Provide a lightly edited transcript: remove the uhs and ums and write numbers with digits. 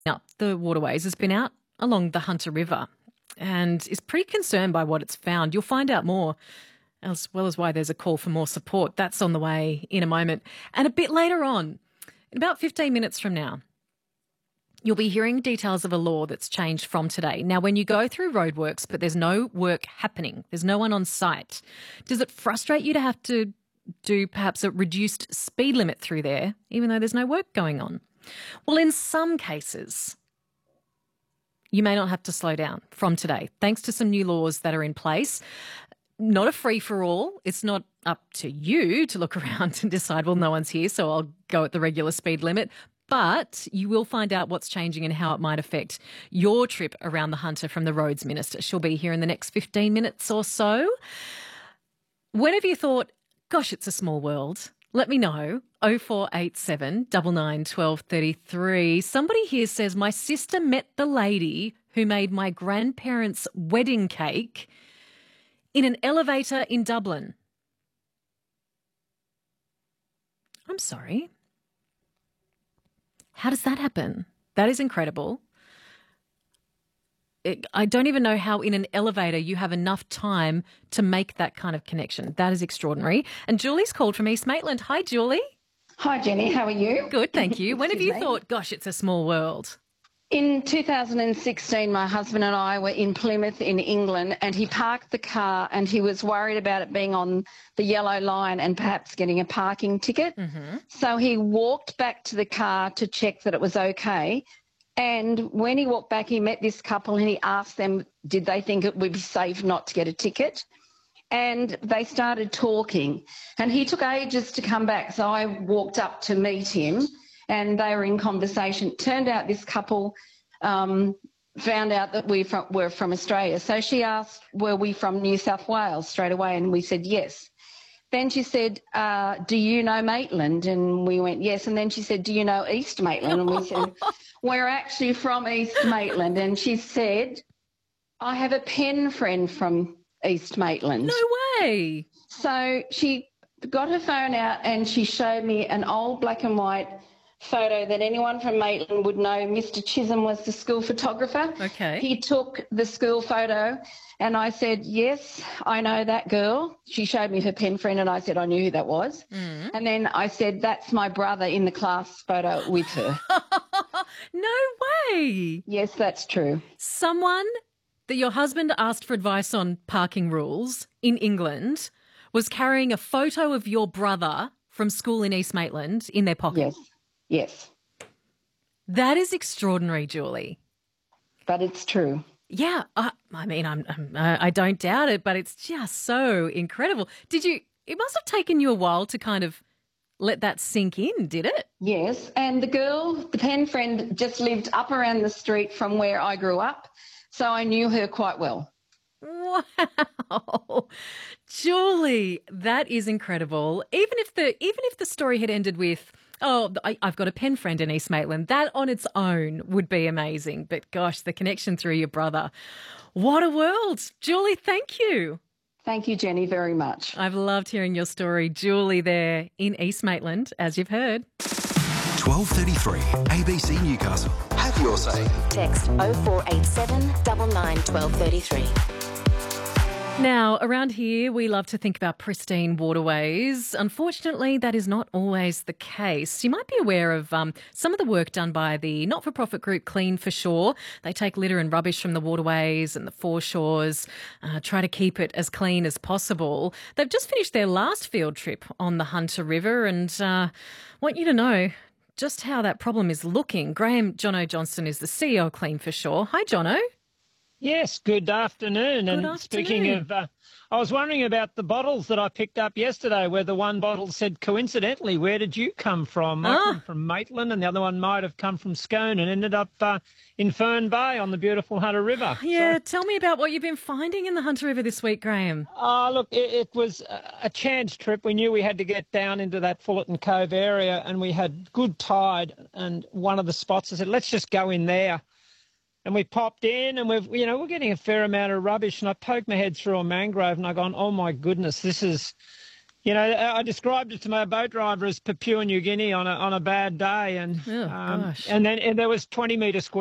up the waterways has been out along the Hunter River and is pretty concerned by what it's found. You'll find out more, as well as why there's a call for more support. That's on the way in a moment. And a bit later on, in about 15 minutes from now, you'll be hearing details of a law that's changed from today. Now, when you go through roadworks but there's no work happening, there's no one on site, does it frustrate you to have to do perhaps a reduced speed limit through there, even though there's no work going on? Well, in some cases, you may not have to slow down from today, thanks to some new laws that are in place. Not a free-for-all. It's not up to you to look around and decide, well, no one's here, so I'll go at the regular speed limit. But you will find out what's changing and how it might affect your trip around the Hunter from the Roads Minister. She'll be here in the next 15 minutes or so. Whenever you thought, gosh, it's a small world, let me know. 0487 99 12 33. Somebody here says, my sister met the lady who made my grandparents' wedding cake in an elevator in Dublin. I'm sorry. How does that happen? That is incredible. I don't even know how in an elevator you have enough time to make that kind of connection. That is extraordinary. And Julie's called from East Maitland. Hi, Julie. Hi, Jenny. How are you? Good, thank you. When have you thought, gosh, it's a small world? In 2016, my husband and I were in Plymouth in England, and he parked the car and he was worried about it being on the yellow line and perhaps getting a parking ticket. Mm-hmm. So he walked back to the car to check that it was okay. And when he walked back, he met this couple and he asked them, did they think it would be safe not to get a ticket? And they started talking. And he took ages to come back, so I walked up to meet him. And they were in conversation. Turned out this couple found out that we're from Australia. So she asked, were we from New South Wales straight away? And we said, yes. Then she said, do you know Maitland? And we went, yes. And then she said, do you know East Maitland? And we said, we're actually from East Maitland. And she said, I have a pen friend from East Maitland. No way. So she got her phone out and she showed me an old black and white photo that anyone from Maitland would know. Mr. Chisholm was the school photographer. Okay. He took the school photo and I said, yes, I know that girl. She showed me her pen friend and I said I knew who that was. Mm. And then I said, that's my brother in the class photo with her. No way. Yes, that's true. Someone that your husband asked for advice on parking rules in England was carrying a photo of your brother from school in East Maitland in their pocket. Yes. Yes. That is extraordinary, Julie. But it's true. Yeah. I mean, I don't doubt it, but it's just so incredible. It must have taken you a while to kind of let that sink in, did it? Yes. And the girl, the pen friend, just lived up around the street from where I grew up. So I knew her quite well. Wow. Julie, that is incredible. Even if the story had ended with, oh, I've got a pen friend in East Maitland, that on its own would be amazing. But gosh, the connection through your brother. What a world. Julie, thank you. Thank you, Jenny, very much. I've loved hearing your story. Julie there in East Maitland, as you've heard. 12:33 ABC Newcastle. Have your say. Text 0487 99 1233. Now, around here, we love to think about pristine waterways. Unfortunately, that is not always the case. You might be aware of some of the work done by the not-for-profit group Clean for Shore. They take litter and rubbish from the waterways and the foreshores, try to keep it as clean as possible. They've just finished their last field trip on the Hunter River and want you to know just how that problem is looking. Graham Jono Johnston is the CEO of Clean for Shore. Hi, Jono. Yes, good afternoon. Good and afternoon. Speaking of, I was wondering about the bottles that I picked up yesterday, where the one bottle said, coincidentally, where did you come from? I come from Maitland, and the other one might have come from Scone and ended up in Fern Bay on the beautiful Hunter River. Yeah, tell me about what you've been finding in the Hunter River this week, Graham. Look, it was a chance trip. We knew we had to get down into that Fullerton Cove area, and we had good tide, and one of the spots I said, let's just go in there. And we popped in and we're getting a fair amount of rubbish. And I poked my head through a mangrove and I've gone, oh, my goodness, this is You know, I described it to my boat driver as Papua New Guinea on a bad day, and Oh, gosh. and then there was 20 metre square.